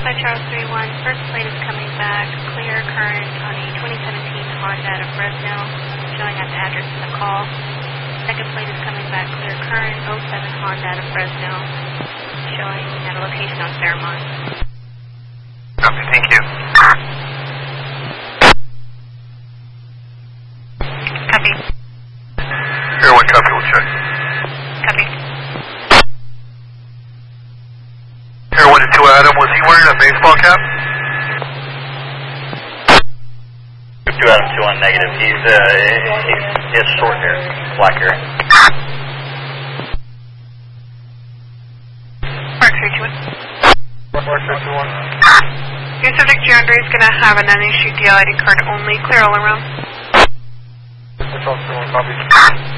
Charles 3-1, first plate is coming back, clear current on a 2017 Honda out of Fresno, showing at the address in the call. Second plate is coming back, clear current, 07 Honda out of Fresno, showing at a location on Fairmont. Copy, thank you. Copy. Air 1, copy, we'll check. Copy. Air 1 to 2 Adam, was he wearing a baseball cap? 2 Adam, 2 1 negative. He has short hair, black hair. Mark 321. Mark 321. Your subject Giandre is going to have an unissued DL ID card only, clear all around. Charles 3-1, copy.